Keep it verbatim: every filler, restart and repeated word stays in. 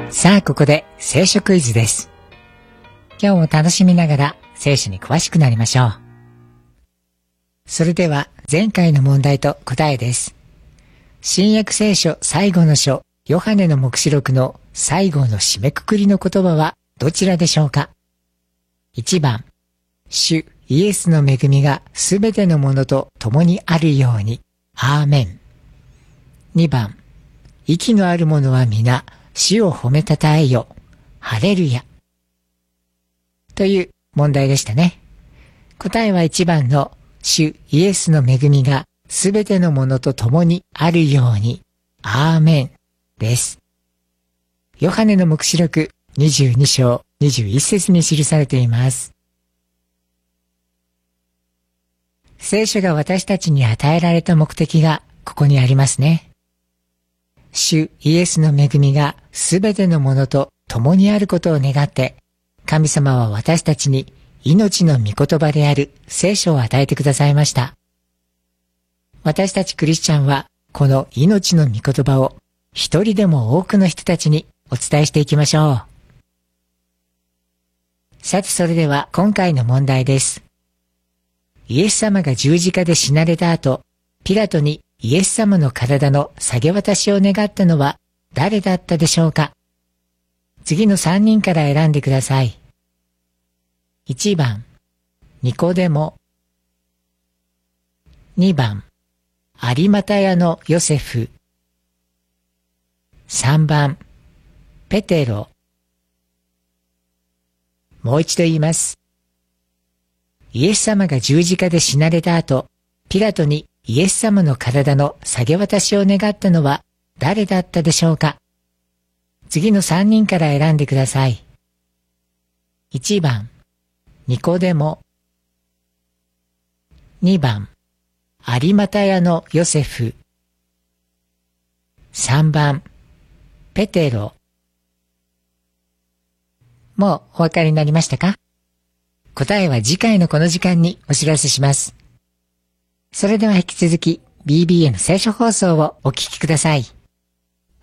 さあ、ここで聖書クイズです。今日も楽しみながら聖書に詳しくなりましょう。それでは前回の問題と答えです。新約聖書最後の書、ヨハネの黙示録の最後の締めくくりの言葉はどちらでしょうか？ いち 番、主イエスの恵みがすべてのものと共にあるように、アーメン。にばん、息のあるものは皆、主を褒めたたえよ、ハレルヤ。という問題でしたね。答えはいちばんの主イエスの恵みがすべてのものと共にあるように、アーメンです。ヨハネの黙示録にじゅうに章にじゅういち節に記されています。聖書が私たちに与えられた目的がここにありますね。主イエスの恵みがすべてのものと共にあることを願って、神様は私たちに命の御言葉である聖書を与えてくださいました。私たちクリスチャンはこの命の御言葉を一人でも多くの人たちにお伝えしていきましょう。さてそれでは今回の問題です。イエス様が十字架で死なれた後、ピラトにイエス様の体の下げ渡しを願ったのは誰だったでしょうか？次のさんにんから選んでください。いちばん、ニコデモ。にばん、アリマタヤのヨセフ。さんばん、ペテロ。もう一度言います。イエス様が十字架で死なれた後、ピラトにイエス様の体の下げ渡しを願ったのは誰だったでしょうか？次のさんにんから選んでください。いちばん、ニコデモ。にばん、アリマタヤのヨセフ。さんばん、ペテロ。もうお分かりになりましたか？答えは次回のこの時間にお知らせします。それでは引き続き ビービーエヌ 聖書放送をお聞きください。